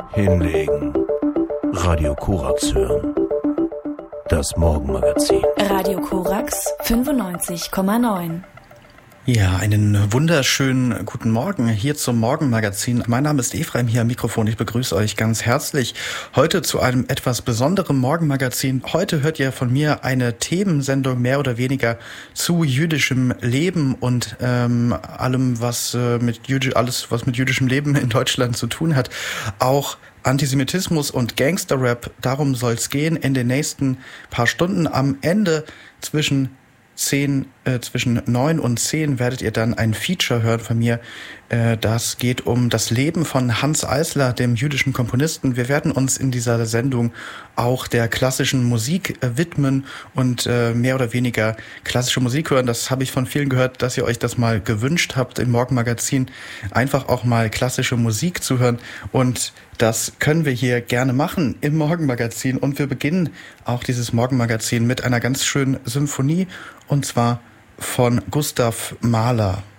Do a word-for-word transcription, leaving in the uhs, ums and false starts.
Hinlegen. Radio Korax hören. Das Morgenmagazin. Radio Korax fünfundneunzig Komma neun. Ja, einen wunderschönen guten Morgen hier zum Morgenmagazin. Mein Name ist Ephraim, hier am Mikrofon. Ich begrüße euch ganz herzlich heute zu einem etwas besonderen Morgenmagazin. Heute hört ihr von mir eine Themensendung mehr oder weniger zu jüdischem Leben und ähm, allem, was äh, mit jüdisch, alles, was mit jüdischem Leben in Deutschland zu tun hat. Auch Antisemitismus und Gangsterrap, darum soll es gehen in den nächsten paar Stunden. Am Ende zwischen zehn, äh, zwischen neun und zehn werdet ihr dann ein Feature hören von mir. Äh, das geht um das Leben von Hanns Eisler, dem jüdischen Komponisten. Wir werden uns in dieser Sendung auch der klassischen Musik äh, widmen und äh, mehr oder weniger klassische Musik hören. Das habe ich von vielen gehört, dass ihr euch das mal gewünscht habt im Morgenmagazin, einfach auch mal klassische Musik zu hören. Und das können wir hier gerne machen im Morgenmagazin. Und wir beginnen auch dieses Morgenmagazin mit einer ganz schönen Symphonie, und zwar von Gustav Mahler.